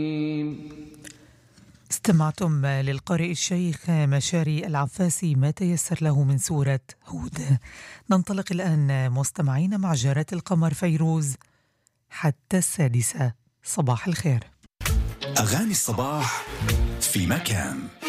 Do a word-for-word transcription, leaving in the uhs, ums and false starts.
استمعتم للقارئ الشيخ مشاري العفاسي ما تيسر له من سورة هود. ننطلق الآن مستمعين مع جارة القمر فيروز حتى السادسة. صباح الخير. أغاني الصباح في مكان.